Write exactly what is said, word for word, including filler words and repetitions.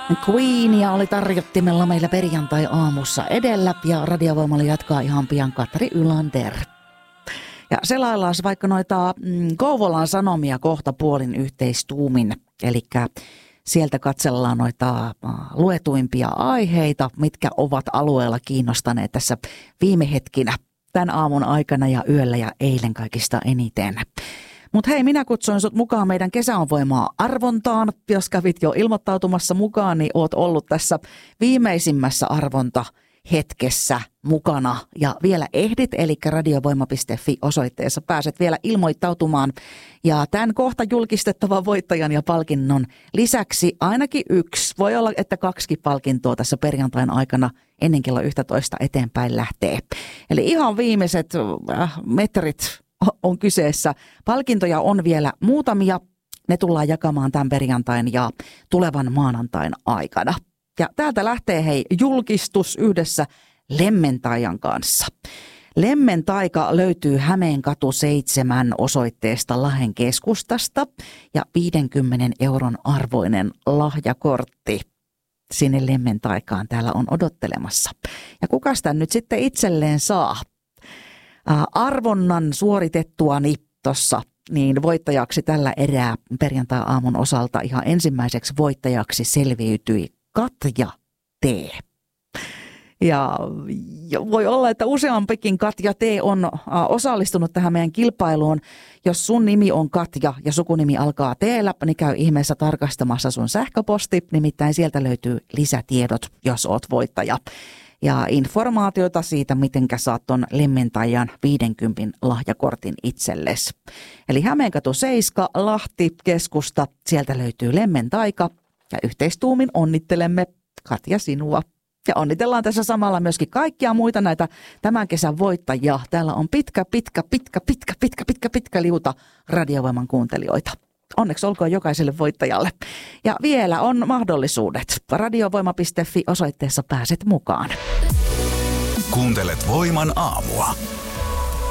Queenia oli tarjottimella meillä perjantai-aamussa edellä ja Radiovoimalla jatkaa ihan pian Katri Ylander. Ja selaillaan vaikka noita mm, Kouvolan Sanomia kohta puolin yhteistuumin, eli sieltä katsellaan noita uh, luetuimpia aiheita, mitkä ovat alueella kiinnostaneet tässä viime hetkinä, tämän aamun aikana ja yöllä ja eilen kaikista eniten. Mutta hei, minä kutsuin sut mukaan meidän Kesä on voimaa arvontaan. Jos kävit jo ilmoittautumassa mukaan, niin oot ollut tässä viimeisimmässä arvontahetkessä mukana. Ja vielä ehdit, eli radiovoima piste fi osoitteessa pääset vielä ilmoittautumaan. Ja tämän kohta julkistettavan voittajan ja palkinnon lisäksi ainakin yksi, voi olla että kaksikin palkintoa tässä perjantain aikana ennen kello yksitoista eteenpäin lähtee. Eli ihan viimeiset äh, metrit on kyseessä. Palkintoja on vielä muutamia. Ne tullaan jakamaan tämän perjantain ja tulevan maanantain aikana. Ja täältä lähtee hei julkistus yhdessä Lemmentaijan kanssa. Lemmentaika löytyy Hämeenkatu seitsemän osoitteesta Lahden keskustasta ja viidenkymmenen euron arvoinen lahjakortti sinne Lemmentaikaan täällä on odottelemassa. Ja kuka sitä nyt sitten itselleen saa? Arvonnan suoritettuani tuossa, niin voittajaksi tällä erää perjantai-aamun osalta ihan ensimmäiseksi voittajaksi selviytyi Katja T. Ja voi olla, että useampikin Katja T on osallistunut tähän meidän kilpailuun. Jos sun nimi on Katja ja sukunimi alkaa T-llä, niin käy ihmeessä tarkastamassa sun sähköposti. Nimittäin sieltä löytyy lisätiedot, jos oot voittaja. Ja informaatiota siitä, mitenkä saat ton Lemmentaijan viidenkympin lahjakortin itsellesi. Eli Hämeenkatu seitsemän, Lahti, keskusta, sieltä löytyy Lemmentaika. Ja yhteistuumin onnittelemme Katja sinua. Ja onnitellaan tässä samalla myöskin kaikkia muita näitä tämän kesän voittajia. Täällä on pitkä, pitkä, pitkä, pitkä, pitkä, pitkä, pitkä liuta Radiovoiman kuuntelijoita. Onneksi olkoon jokaiselle voittajalle. Ja vielä on mahdollisuudet. radiovoima piste fi osoitteessa pääset mukaan. Kuuntelet Voiman aamua.